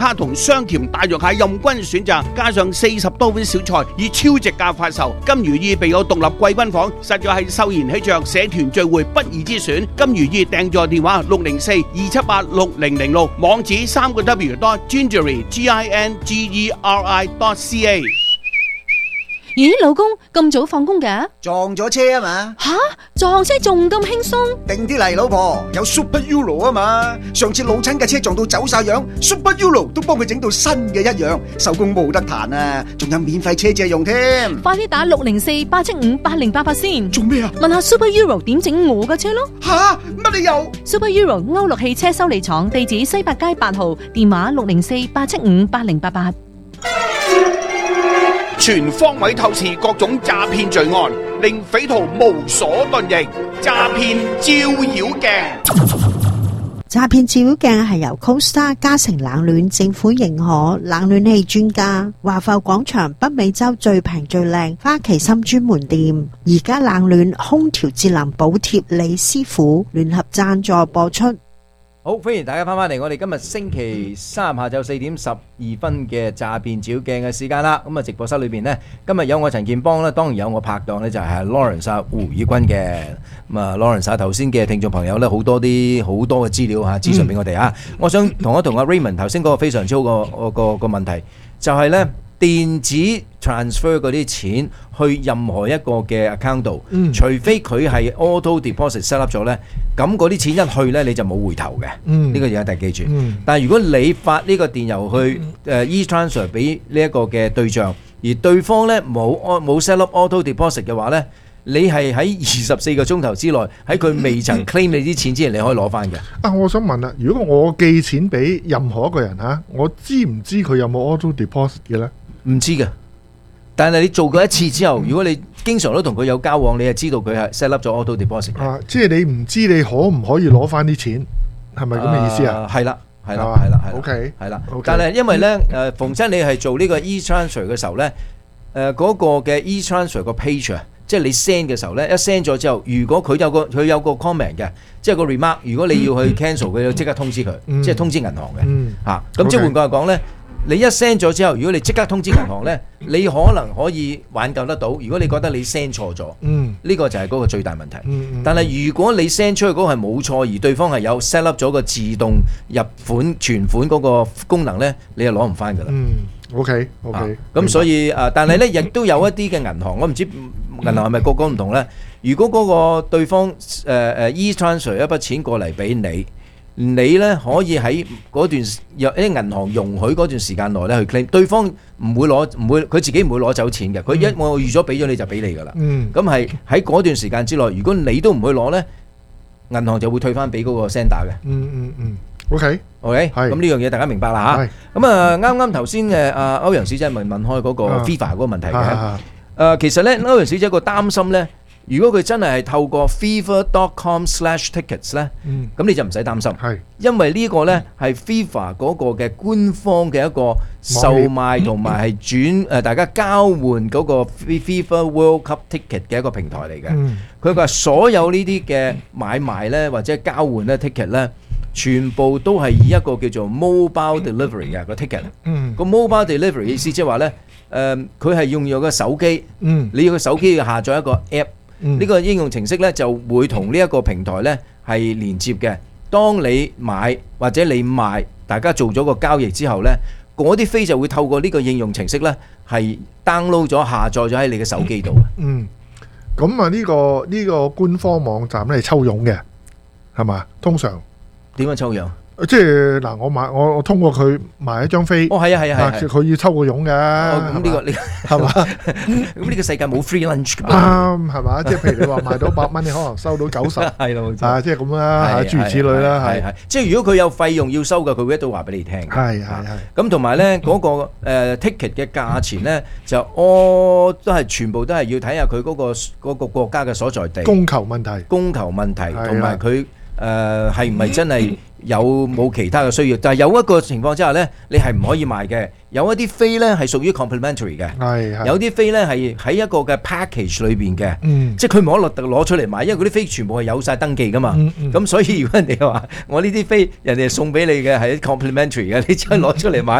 蝦同雙甜大肉蟹任君選擇，加上40多碗小菜，以超值價發售。金如意備有獨立貴賓房，實在係秀賢喜鵲社團聚會不二之選。金如意訂座電話604-278-6006，網址3w.gingery.ca。 咦，老公咁早放工嘅？ 撞咗車啊嘛！ 吓，撞車仲咁輕鬆？ 定啲嚟，老婆，有 Super Euro 啊嘛！上次老親嘅車撞到走晒樣 ，Super Euro 都幫佢整到新嘅一樣，手工冇得彈啊！仲有免費車借用添。 快啲打604-875-8088先。 做咩啊？ 問下 Super Euro 點整我嘅車咯。 吓，乜你又 Super Euro 歐陸汽車修理廠，地址西八街8號，電話604-875-8088。 全方位透視各種詐騙罪案，令匪徒無所遁形。詐騙照妖鏡， 詐騙照妖鏡係由 CoStar 嘉誠冷暖政府認可冷暖氣專家華埠廣場北美洲最平最靚花旗參專門店，而家冷暖空調節能補貼李師傅聯合贊助播出。 好，歡迎大家翻返嚟，我哋今日星期三下晝4點12分嘅詐騙照鏡嘅時間啦。咁啊，直播室裏邊呢，今日有我陳健邦啦，當然有我拍檔呢，就係 Lawrence 胡宇君嘅。咁啊 ，Lawrence 頭先嘅聽眾朋友呢，好多嘅資料嚇資訊俾我哋啊。我想同阿 Raymond 頭先嗰個非常之好個問題，就係呢電子 transfer 嗰啲錢去任何一個嘅 account 度，除非佢係 auto deposit set up 咗呢，咁嗰啲錢一去呢，你就冇回頭嘅。呢個嘢一定記住。但係如果你發呢個電郵去e-transfer 俾呢一個嘅對象，而對方呢冇 set up auto deposit 嘅話呢，你係喺24個鐘頭之內，喺佢未曾 claim 你啲錢之前，你可以攞翻嘅。 啊，我想問啊，如果我寄錢俾任何一個人嚇，我知唔知佢有冇 auto deposit 嘅呢？ 唔知嘅，但係你做過一次之後，如果你經常都同佢有交往，你係知道佢係 set up 咗 auto deposit 嘅。 即係你唔知你可唔可以攞翻啲錢，係咪咁嘅意思啊？ 係啦 ，OK， 係啦。但係因為呢，逢親你係做呢個 e-transfer 嘅時候呢，嗰個嘅 e-transfer 個 page 啊，即係你 send 嘅時候呢，一 send 咗之後，如果佢有個 comment 嘅，即係個 remark，如果你要去 cancel 佢，要即刻通知佢，即係通知銀行嘅嚇。咁即係換句話講呢。你一 send 咗之後，如果你即刻通知銀行呢，你可能可以挽救得到。如果你覺得你 send 錯咗，呢個就係嗰個最大問題。但係如果你 send 出去嗰個係冇錯，而對方係有 set up 咗個自動入款存款嗰個功能呢，你就攞唔翻㗎啦。 OK， 咁所以但係呢，亦都有一啲嘅銀行，我唔知銀行係咪個個唔同呢。如果嗰個對方e-transfer 一筆錢過嚟俾你。你咧可以喺嗰段有啲銀行容許嗰段時間內咧去 claim， 對方佢自己唔會攞走錢嘅，佢我預咗俾咗你就俾你㗎啦。咁係喺嗰段時間之內，如果你都唔去攞咧，銀行就會退翻俾嗰個 sender 嘅。 OK， 咁呢樣嘢大家明白啦嚇。咁啊啱啱頭先歐陽小姐問開嗰個 FIFA 嗰個問題嘅。其實咧歐陽小姐個擔心咧。如果佢真係透過 FIFA.com/tickets 咧，咁你就唔使擔心，因為呢個咧係 FIFA 嗰個嘅官方嘅一個售賣同埋係轉大家交換嗰個 FIFA World Cup ticket 嘅一個平台嚟嘅。佢話所有呢啲嘅買賣咧或者交換咧 ticket 咧，全部都係以一個叫做 mobile delivery 嘅個 ticket。個 mobile delivery 意思即係話咧，佢係用個手機，你要個手機要下載一個 app。呢個應用程式咧就會同呢一個平台咧係連接嘅。當你買或者你賣，大家做咗個交易之後咧，嗰啲飛就會透過呢個應用程式咧係 download 咗下載咗喺你嘅手機度。 咁啊呢個官方網站咧係抽佣嘅，係嘛？通常點樣抽佣？ 即係嗱，我通過佢買一張飛， 係啊， 佢要抽個佣嘅。 咁呢個係嘛？咁呢個世界冇 free lunch 㗎嘛？啱係嘛？即係譬如你話賣到100蚊，你可能收到90， 係咯， 即係咁啦，諸如此類啦，係。 即係如果佢有費用要收嘅，佢會一度話俾你聽。 係。 咁同埋咧嗰個ticket 嘅價錢咧，就都係全部都係要睇下佢嗰個國家嘅所在地。 供求問題， 同埋佢。係唔係真係有冇其他嘅需要？但係有一個情況之下呢，你係唔可以賣嘅。有一啲飛呢係屬於 complimentary 嘅， 係有啲飛呢係喺一個嘅 package 裏邊嘅， 嗯即係佢唔可以攞出嚟賣，因為嗰啲飛全部係有晒登記噶嘛。咁所以如果人哋話我呢啲飛人哋送俾你嘅係 complimentary 嘅，你只可以攞出嚟賣。